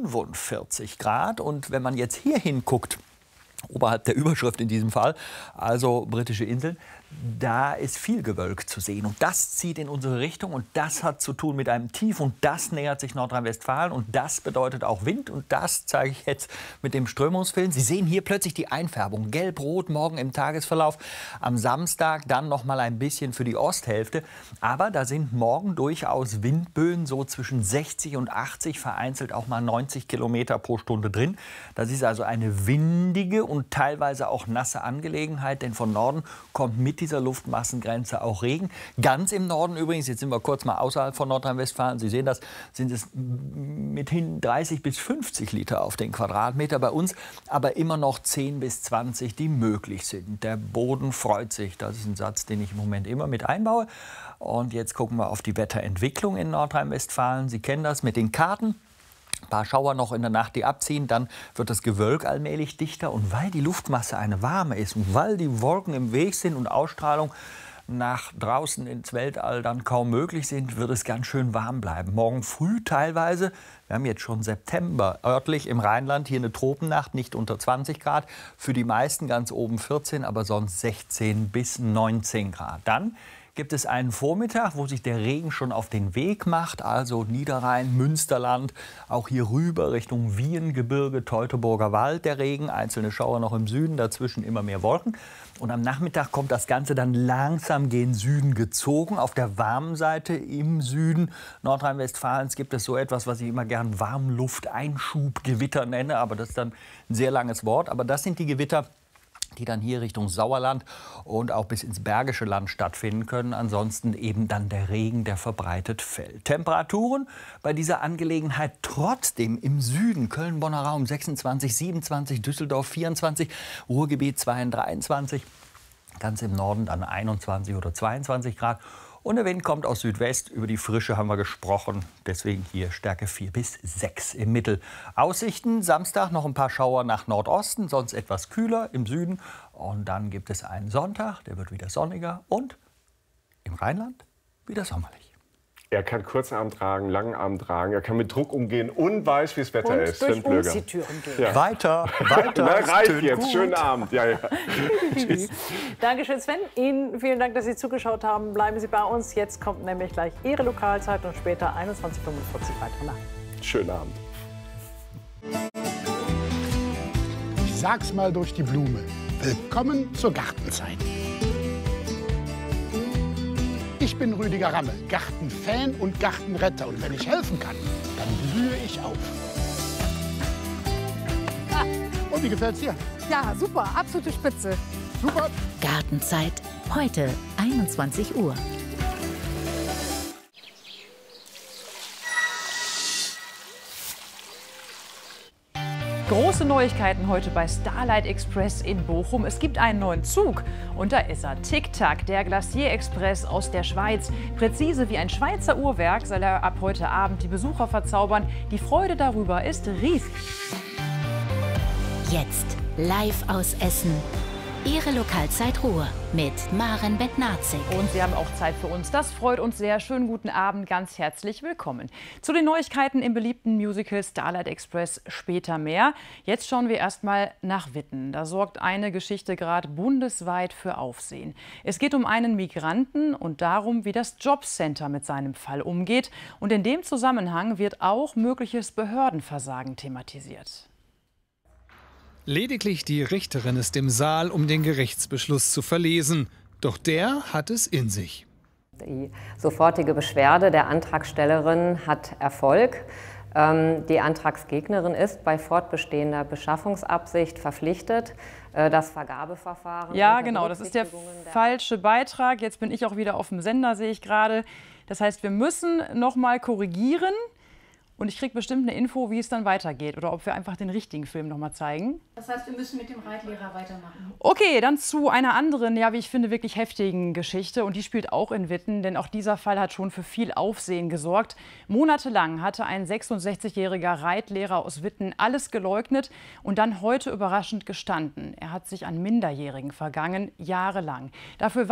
45 Grad. Und wenn man jetzt hier hinguckt, oberhalb der Überschrift in diesem Fall, also britische Inseln, da ist viel Gewölk zu sehen. Und das zieht in unsere Richtung und das hat zu tun mit einem Tief und das nähert sich Nordrhein-Westfalen und das bedeutet auch Wind und das zeige ich jetzt mit dem Strömungsfilm. Sie sehen hier plötzlich die Einfärbung, gelb-rot morgen im Tagesverlauf, am Samstag dann noch mal ein bisschen für die Osthälfte. Aber da sind morgen durchaus Windböen so zwischen 60 und 80, vereinzelt auch mal 90 Kilometer pro Stunde drin. Das ist also eine windige und teilweise auch nasse Angelegenheit, denn von Norden kommt mit dieser Luftmassengrenze auch Regen. Ganz im Norden übrigens, jetzt sind wir kurz mal außerhalb von Nordrhein-Westfalen, Sie sehen das, sind es mithin 30 bis 50 Liter auf den Quadratmeter bei uns, aber immer noch 10 bis 20, die möglich sind. Der Boden freut sich, das ist ein Satz, den ich im Moment immer mit einbaue. Und jetzt gucken wir auf die Wetterentwicklung in Nordrhein-Westfalen. Sie kennen das mit den Karten. Ein paar Schauer noch in der Nacht, die abziehen, dann wird das Gewölk allmählich dichter. Und weil die Luftmasse eine warme ist und weil die Wolken im Weg sind und Ausstrahlung nach draußen ins Weltall dann kaum möglich sind, wird es ganz schön warm bleiben. Morgen früh teilweise, wir haben jetzt schon September, örtlich im Rheinland hier eine Tropennacht, nicht unter 20 Grad. Für die meisten ganz oben 14, aber sonst 16 bis 19 Grad. Dann gibt es einen Vormittag, wo sich der Regen schon auf den Weg macht, also Niederrhein, Münsterland, auch hier rüber Richtung Wiehengebirge, Teutoburger Wald der Regen, einzelne Schauer noch im Süden, dazwischen immer mehr Wolken. Und am Nachmittag kommt das Ganze dann langsam gen Süden gezogen. Auf der warmen Seite im Süden Nordrhein-Westfalens gibt es so etwas, was ich immer gern Warmlufteinschubgewitter nenne, aber das ist dann ein sehr langes Wort. Aber das sind die Gewitter, die dann hier Richtung Sauerland und auch bis ins Bergische Land stattfinden können. Ansonsten eben dann der Regen, der verbreitet fällt. Temperaturen bei dieser Angelegenheit trotzdem im Süden, Köln-Bonner Raum 26, 27, Düsseldorf 24, Ruhrgebiet 22, 23, ganz im Norden dann 21 oder 22 Grad. Und der Wind kommt aus Südwest. Über die Frische haben wir gesprochen. Deswegen hier Stärke 4 bis 6 im Mittel. Aussichten, Samstag noch ein paar Schauer nach Nordosten, sonst etwas kühler im Süden. Und dann gibt es einen Sonntag, der wird wieder sonniger und im Rheinland wieder sommerlich. Er kann kurzen Arm tragen, langen Arm tragen, er kann mit Druck umgehen und weiß, wie das Wetter und ist. durch Umziehtüren gehen. Ja. Weiter, weiter. Na, reicht jetzt. Gut. Schönen Abend. Ja, ja. Tschüss. Dankeschön, Sven. Ihnen vielen Dank, dass Sie zugeschaut haben. Bleiben Sie bei uns. Jetzt kommt nämlich gleich Ihre Lokalzeit und später 21:45 weitere Nachrichten. Schönen Abend. Ich sag's mal durch die Blume. Willkommen zur Gartenzeit. Ich bin Rüdiger Ramme, Gartenfan und Gartenretter. Und wenn ich helfen kann, dann blühe ich auf. Und wie gefällt's dir? Ja, super, absolute Spitze. Super. Gartenzeit, heute 21 Uhr. Große Neuigkeiten heute bei Starlight Express in Bochum. Es gibt einen neuen Zug und da ist er. Tic-Tac, der Glacier Express aus der Schweiz. Präzise wie ein Schweizer Uhrwerk soll er ab heute Abend die Besucher verzaubern. Die Freude darüber ist riesig. Jetzt live aus Essen. Ihre Lokalzeit Ruhr mit Maren Bednarzik. Und Sie haben auch Zeit für uns. Das freut uns sehr. Schönen guten Abend, ganz herzlich willkommen. Zu den Neuigkeiten im beliebten Musical Starlight Express später mehr. Jetzt schauen wir erstmal nach Witten. Da sorgt eine Geschichte gerade bundesweit für Aufsehen. Es geht um einen Migranten und darum, wie das Jobcenter mit seinem Fall umgeht. Und in dem Zusammenhang wird auch mögliches Behördenversagen thematisiert. Lediglich die Richterin ist im Saal, um den Gerichtsbeschluss zu verlesen. Doch der hat es in sich. Die sofortige Beschwerde der Antragstellerin hat Erfolg. Die Antragsgegnerin ist bei fortbestehender Beschaffungsabsicht verpflichtet, das Vergabeverfahren... Ja, genau, das ist der falsche Beitrag. Jetzt bin ich auch wieder auf dem Sender, sehe ich gerade. Das heißt, wir müssen noch mal korrigieren. Und ich kriege bestimmt eine Info, wie es dann weitergeht oder ob wir einfach den richtigen Film noch mal zeigen. Das heißt, wir müssen mit dem Reitlehrer weitermachen. Okay, dann zu einer anderen, ja, wie ich finde, wirklich heftigen Geschichte. Und die spielt auch in Witten, denn auch dieser Fall hat schon für viel Aufsehen gesorgt. Monatelang hatte ein 66-jähriger Reitlehrer aus Witten alles geleugnet und dann heute überraschend gestanden. Er hat sich an Minderjährigen vergangen, jahrelang. Dafür